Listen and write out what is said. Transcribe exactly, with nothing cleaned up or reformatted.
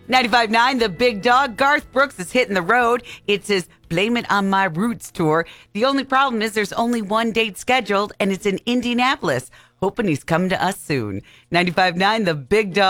ninety-five point nine, The Big Dog. Garth Brooks is hitting the road. It's his Blame It on My Roots tour. The only problem is there's only one date scheduled, and it's in Indianapolis. Hoping he's coming to us soon. ninety-five point nine, The Big Dog.